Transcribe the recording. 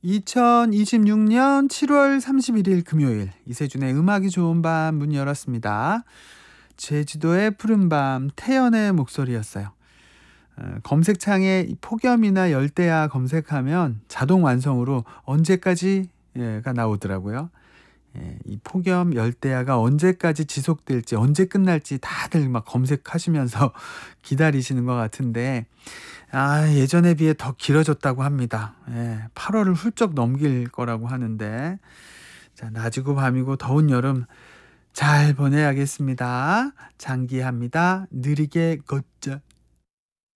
2026년 7월 31일 금요일 이세준의 음악이 좋은 밤 문 열었습니다. 제주도의 푸른밤 태연의 목소리였어요. 검색창에 폭염이나 열대야 검색하면 자동 완성으로 언제까지가 나오더라고요. 이 폭염, 열대야가 언제까지 지속될지, 언제 끝날지 다들 막 검색하시면서 기다리시는 것 같은데, 예전에 비해 더 길어졌다고 합니다. 8월을 훌쩍 넘길 거라고 하는데, 자, 낮이고 밤이고 더운 여름 잘 보내야겠습니다. 장기합니다. 느리게 걷자.